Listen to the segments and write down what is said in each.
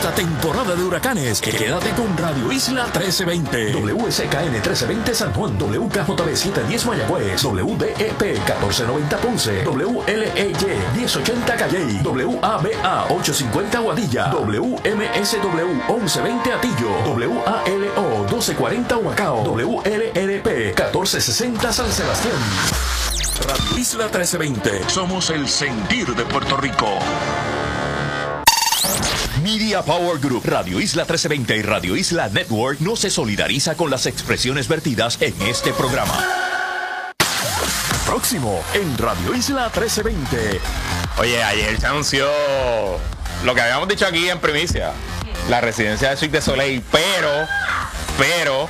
esta temporada de huracanes, quédate con Radio Isla 1320. WSKN 1320 San Juan, WKJB 710 Mayagüez, WDEP 1490 Ponce, WLEY 1080 Calley, WABA 850 Aguadilla, WMSW 1120 Atillo, WALO 1240 Humacao, WLRP 1460 San Sebastián. Radio Isla 1320. Somos el sentir de Puerto Rico. Media Power Group, Radio Isla 1320 y Radio Isla Network no se solidariza con las expresiones vertidas en este programa. Próximo en Radio Isla 1320. Oye, ayer se anunció lo que habíamos dicho aquí en primicia, la residencia de Suite de Soleil, pero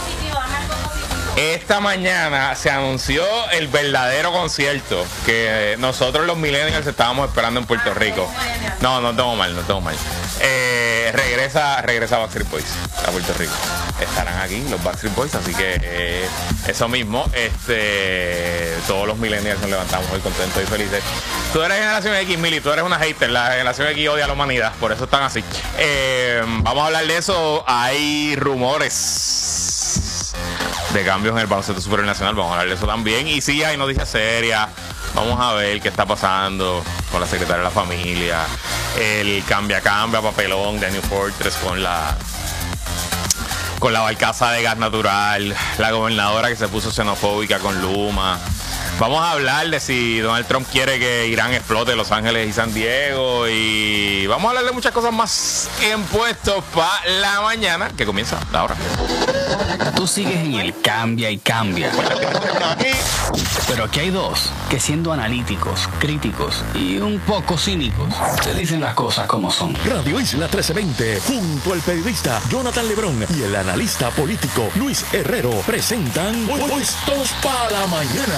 esta mañana se anunció el verdadero concierto que nosotros los millennials estábamos esperando en Puerto Rico. No tengo mal. Regresa Backstreet Boys a Puerto Rico. Estarán aquí los Backstreet Boys, así que eso mismo, todos los millennials nos levantamos muy contentos y felices. Tú eres generación X, Mili, tú eres una hater. La generación X odia a la humanidad, por eso están así. Vamos a hablar de eso. Hay rumores de cambios en el baloncesto supernacional, vamos a hablar de eso también. Y sí, hay noticias serias. Vamos a ver qué está pasando con la secretaria de la familia, el cambia papelón de New Fortress con la barcaza de gas natural, la gobernadora que se puso xenofóbica con Luma. Vamos a hablar de si Donald Trump quiere que Irán explote Los Ángeles y San Diego. Y vamos a hablar de muchas cosas más en Puestos para la Mañana, que comienza ahora. Tú sigues en el cambia y cambia. Pero aquí hay dos que, siendo analíticos, críticos y un poco cínicos, te dicen las cosas como son. Radio Isla 1320, junto al periodista Jonathan Lebrón y el analista político Luis Herrero, presentan Puestos para la Mañana.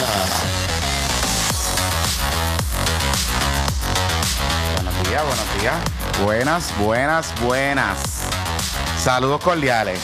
Buenos días. Buenas. Saludos cordiales.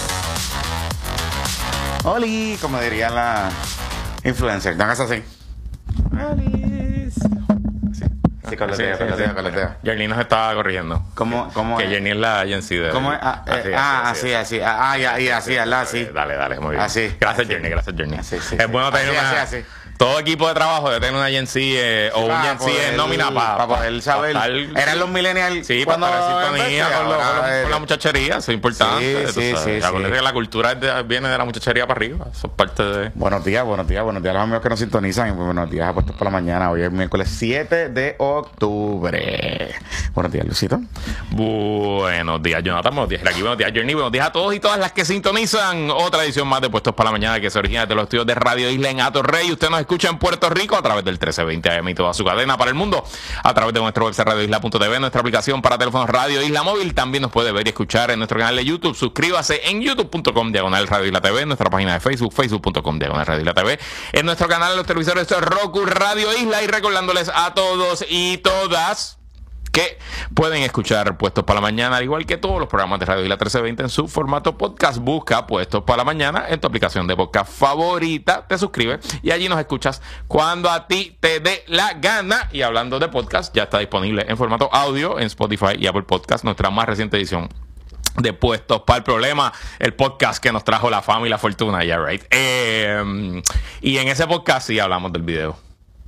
Oli, como dirían las influencers. ¿No es así? Oli. Sí, coletea. Yerny nos estaba corrigiendo. ¿Cómo que es? Yerny es la agencia de... ¿Cómo es? Así. Así. Dale, muy bien. Así. Gracias, Yerny. Sí. Es bueno tener así. todo equipo de trabajo debe tener una agencia o un agencia en nómina para poder saber. Eran los millennials. Sí, cuando para sintonía con la muchachería, eso es importante. Sí. Que la cultura viene de la muchachería para arriba. Eso es parte de... Buenos días a los amigos que nos sintonizan. Buenos días a Puestos por la Mañana. Hoy es miércoles 7 de octubre. Buenos días, Lucito. Buenos días, Jonathan. Buenos días, aquí. Buenos días, Journey. Buenos días a todos y todas las que sintonizan. Otra edición más de Puestos para la Mañana que se origina de los estudios de Radio Isla en Atorrey. Usted nos escucha en Puerto Rico a través del 1320 AM y toda su cadena para el mundo, a través de nuestro website radioisla.tv, nuestra aplicación para teléfonos Radio Isla Móvil. También nos puede ver y escuchar en nuestro canal de YouTube. Suscríbase en youtube.com/Radio Isla TV, en nuestra página de Facebook, facebook.com/Radio Isla TV, en nuestro canal de los televisores Roku Radio Isla, y recordándoles a todos y todas que pueden escuchar Puestos para la Mañana, al igual que todos los programas de Radio Isla 1320 en su formato podcast. Busca Puestos para la Mañana en tu aplicación de podcast favorita, te suscribes y allí nos escuchas cuando a ti te dé la gana. Y hablando de podcast, ya está disponible en formato audio en Spotify y Apple Podcast nuestra más reciente edición de Puestos para el Problema, el podcast que nos trajo la fama y la fortuna, right. Y en ese podcast sí hablamos del video.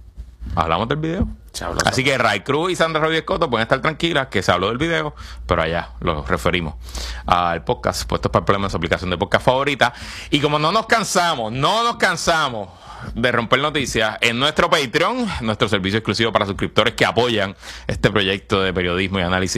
Así que Ray Cruz y Sandra Rodríguez Coto pueden estar tranquilas que se habló del video, pero allá los referimos al podcast Puestos para el Problema en su aplicación de podcast favorita. Y como no nos cansamos de romper noticias, en nuestro Patreon, nuestro servicio exclusivo para suscriptores que apoyan este proyecto de periodismo y análisis